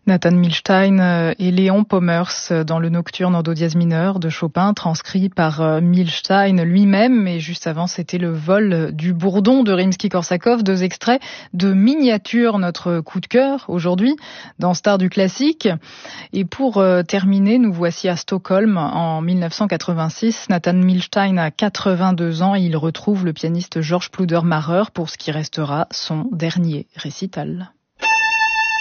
Nathan Milstein et Léon Pommers dans le Nocturne en do dièse mineur de Chopin, transcrit par Milstein lui-même. Et juste avant, c'était le vol du bourdon de Rimsky-Korsakov, 2 extraits de Miniature, notre coup de cœur aujourd'hui dans Stars du classique. Et pour terminer, nous voici à Stockholm en 1986. Nathan Milstein a 82 ans et il retrouve le pianiste Georges Pluder-Mahrer pour ce qui restera son dernier récital.